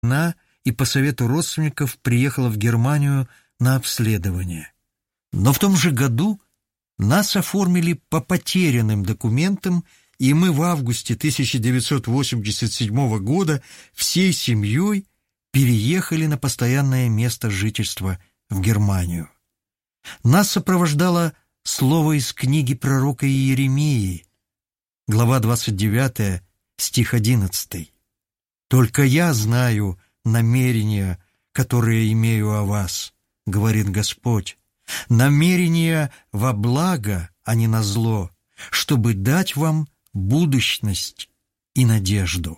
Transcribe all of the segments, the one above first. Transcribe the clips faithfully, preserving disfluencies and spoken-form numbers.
Она и по совету родственников приехала в Германию на обследование. Но в том же году нас оформили по потерянным документам, и мы в августе тысяча девятьсот восемьдесят седьмого года всей семьей переехали на постоянное место жительства в Германию. Нас сопровождало слово из книги пророка Иеремии, глава двадцать девятая, стих одиннадцатый. «Только я знаю намерения, которые имею о вас, — говорит Господь, — намерения во благо, а не на зло, чтобы дать вам будущность и надежду».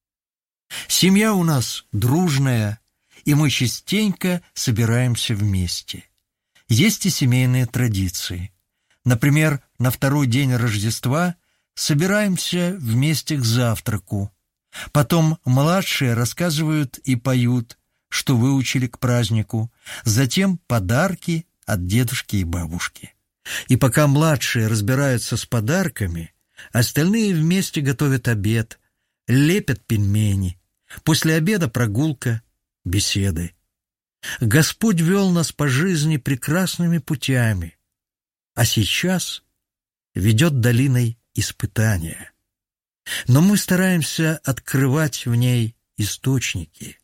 Семья у нас дружная, и мы частенько собираемся вместе. Есть и семейные традиции. Например, на второй день Рождества собираемся вместе к завтраку. Потом младшие рассказывают и поют, что выучили к празднику. Затем подарки от дедушки и бабушки. И пока младшие разбираются с подарками, остальные вместе готовят обед, лепят пельмени. После обеда прогулка, беседы. Господь вел нас по жизни прекрасными путями, а сейчас ведет долиной испытания. Но мы стараемся открывать в ней источники.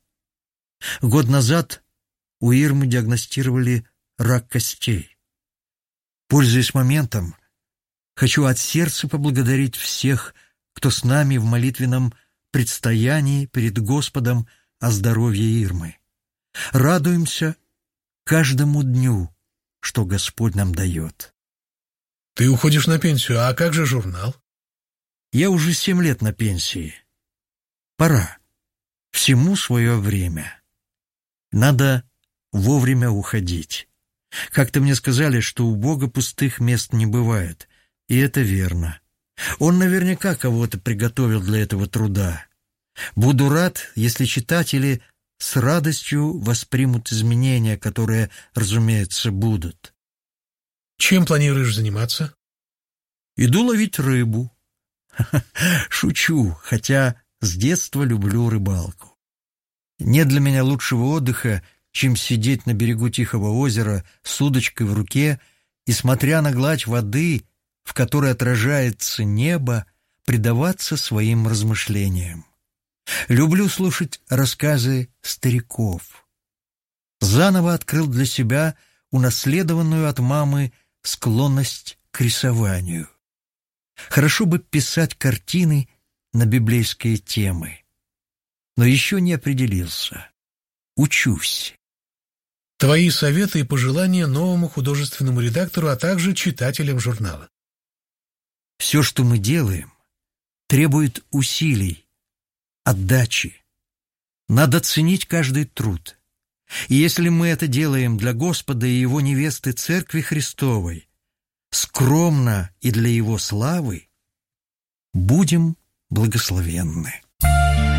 Год назад у Ирмы диагностировали рак костей. Пользуясь моментом, хочу от сердца поблагодарить всех, кто с нами в молитвенном предстоянии перед Господом о здоровье Ирмы. Радуемся каждому дню, что Господь нам дает. Ты уходишь на пенсию, а как же журнал? Я уже семь лет на пенсии. Пора. Всему свое время. Надо вовремя уходить. Как-то мне сказали, что у Бога пустых мест не бывает, и это верно. Он наверняка кого-то приготовил для этого труда. Буду рад, если читатели с радостью воспримут изменения, которые, разумеется, будут. Чем планируешь заниматься? Иду ловить рыбу. Шучу, хотя с детства люблю рыбалку. Нет для меня лучшего отдыха, чем сидеть на берегу тихого озера с удочкой в руке и, смотря на гладь воды, в которой отражается небо, предаваться своим размышлениям. Люблю слушать рассказы стариков. Заново открыл для себя унаследованную от мамы склонность к рисованию. Хорошо бы писать картины на библейские темы. Но еще не определился. Учусь. Твои советы и пожелания новому художественному редактору, а также читателям журнала. Все, что мы делаем, требует усилий, отдачи. Надо ценить каждый труд. И если мы это делаем для Господа и Его невесты Церкви Христовой, скромно и для Его славы, будем благословенны.